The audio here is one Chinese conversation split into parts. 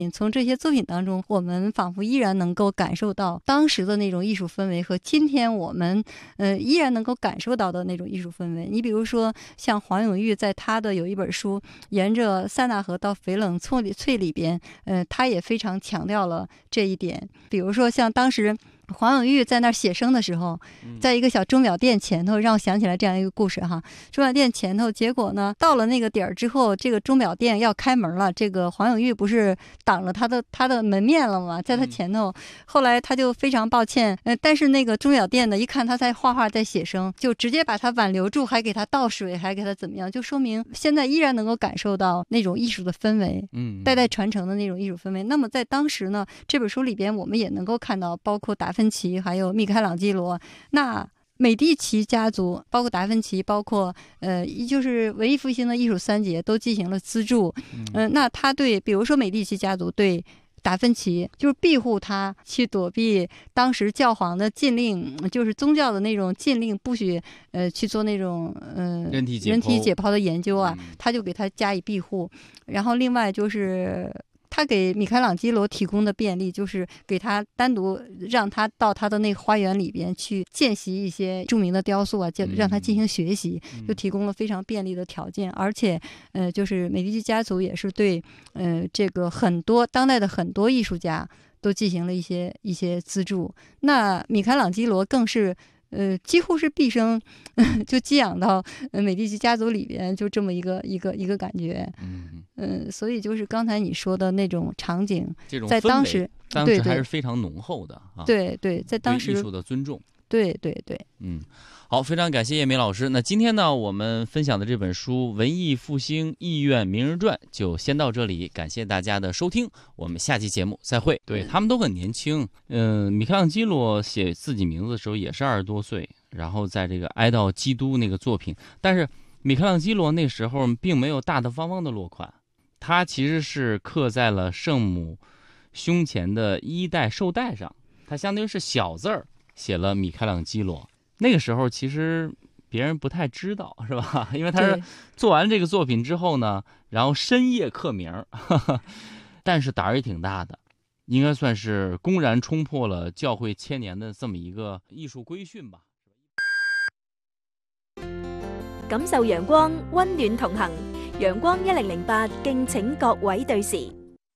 从这些作品当中，我们仿佛依然能够感受到当时的那种艺术氛围和今天我们依然能够感受到的那种艺术氛围。你比如说像黄永玉在他的有一本书《沿着塞纳河到翡冷翠》里边，他也非常强调了这一点。比如说像当时黄永玉在那儿写生的时候，在一个小钟表店前头，让我想起来这样一个故事哈。钟表店前头，结果呢，到了那个点儿之后，这个钟表店要开门了，这个黄永玉不是挡了他的门面了吗？在他前头，后来他就非常抱歉，但是那个钟表店的一看他在画画在写生，就直接把他挽留住，还给他倒水，还给他怎么样，就说明现在依然能够感受到那种艺术的氛围，代代传承的那种艺术氛围。那么在当时呢，这本书里边我们也能够看到，包括达芬奇还有米开朗基罗，那美第奇家族包括达芬奇，包括就是文艺复兴的艺术三杰都进行了资助。那他对比如说美第奇家族对达芬奇就是庇护他去躲避当时教皇的禁令，就是宗教的那种禁令，不许去做那种人体解剖的研究啊，他就给他加以庇护。然后另外就是他给米开朗基罗提供的便利，就是给他单独让他到他的那个花园里边去见习一些著名的雕塑啊，让他进行学习，就提供了非常便利的条件。而且就是美第奇家族也是对这个很多当代的很多艺术家都进行了一些资助。那米开朗基罗更是几乎是毕生就寄养到美第奇家族里边，就这么一个感觉。所以就是刚才你说的那种场景，在当时还是非常浓厚的啊。 对，在当时对艺术的尊重。 对。 好，非常感谢叶梅老师。那今天呢，我们分享的这本书《文艺复兴艺苑名人传》就先到这里，感谢大家的收听，我们下期节目再会。对，他们都很年轻，米开朗基罗写自己名字的时候也是20多岁，然后在这个哀悼基督那个作品，但是米开朗基罗那时候并没有大大方方的落款，他其实是刻在了圣母胸前的衣带绶带上，他相当于是小字儿写了米开朗基罗。那个时候其实别人不太知道，是吧？因为他是做完这个作品之后呢，然后深夜刻名，但是胆儿也挺大的，应该算是公然冲破了教会千年的這麼一個藝術規訓吧。 感受陽光，溫暖同行。陽光1008，敬請各位對時。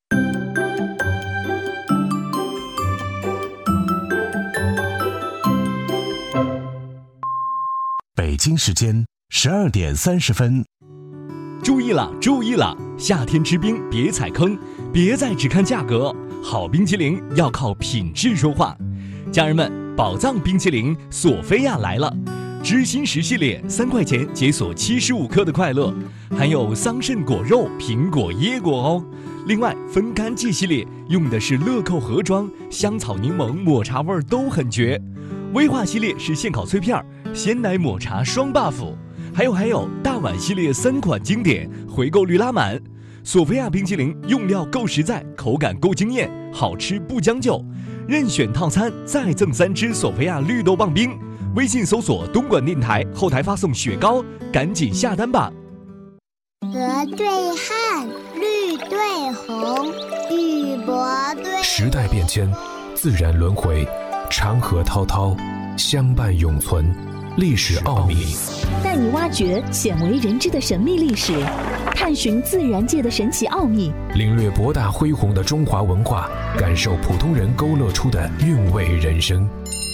北京时间12点30分。 注意了，注意了！夏天吃冰别踩坑，别再只看价格，好冰淇淋要靠品质说话。家人们，宝藏冰淇淋索菲亚来了，知心10系列3块钱解锁75克的快乐，含有桑葚果肉、苹果、椰果哦。另外，分干季系列用的是乐扣盒装，香草、柠檬、抹茶味都很绝。威化系列是现烤脆片，鲜奶抹茶双 buff。还有大碗系列3款经典，回购率拉满。索菲亚冰淇淋用料够实在，口感够惊艳，好吃不将就。任选套餐再赠3支索菲亚绿豆棒冰。微信搜索东莞电台，后台发送雪糕，赶紧下单吧。 河对汉，绿对红，玉帛对。 时代变迁，自然轮回，长河滔滔，相伴永存。历史奥秘， 带你挖掘鲜为人知的神秘历史，探寻自然界的神奇奥秘， 领略博大恢宏的中华文化，感受普通人勾勒出的韵味人生。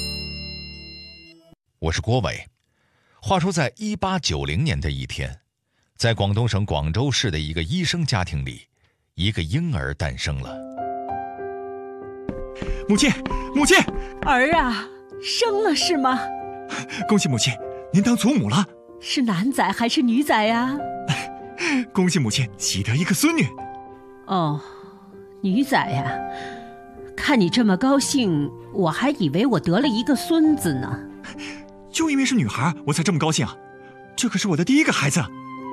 我是郭伟。话说在1890年的一天，在广东省广州市的一个医生家庭里，一个婴儿诞生了。 母亲， 儿啊，生了是吗？ 恭喜母亲，您当祖母了。 是男仔还是女仔呀？ 恭喜母亲，喜得一个孙女。 哦，女仔呀，看你这么高兴，我还以为我得了一个孙子呢。 就因为是女孩，我才这么高兴啊！这可是我的第一个孩子。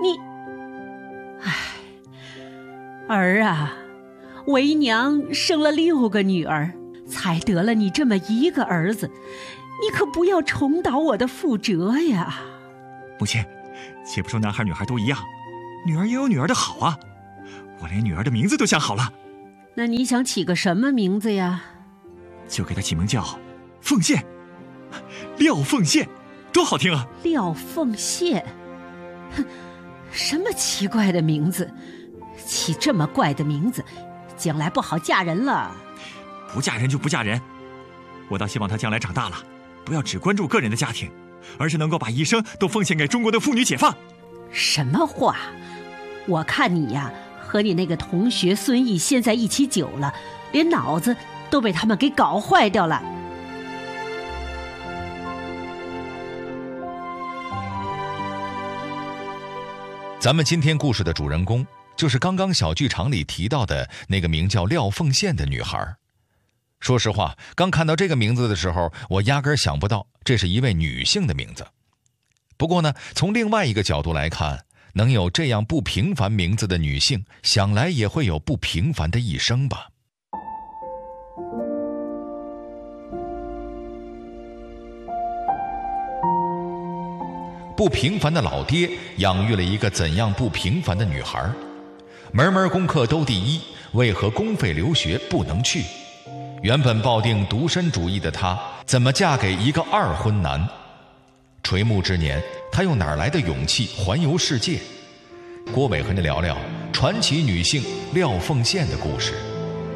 儿啊，为娘生了6个女儿，才得了你这么一个儿子，你可不要重蹈我的覆辙呀。 母亲，且不说男孩女孩都一样，女儿也有女儿的好啊。我连女儿的名字都想好了， 那你想起个什么名字呀？ 就给她起名叫凤献，廖凤献，多好听啊！ 廖凤献，哼，什么奇怪的名字，起这么怪的名字，将来不好嫁人了。 不嫁人就不嫁人，我倒希望她将来长大了，不要只关注个人的家庭，而是能够把一生都奉献给中国的妇女解放。 什么话？我看你呀，和你那个同学孙毅现在一起久了，连脑子都被他们给搞坏掉了。 咱们今天故事的主人公，就是刚刚小剧场里提到的那个名叫廖凤献的女孩。说实话，刚看到这个名字的时候，我压根想不到这是一位女性的名字。不过呢，从另外一个角度来看，能有这样不平凡名字的女性，想来也会有不平凡的一生吧。不平凡的老爹养育了一个怎样不平凡的女孩？门门功课都第一，为何公费留学不能去？原本抱定独身主义的她，怎么嫁给一个二婚男？垂暮之年，她又哪来的勇气环游世界？郭伟和你聊聊传奇女性廖凤献的故事。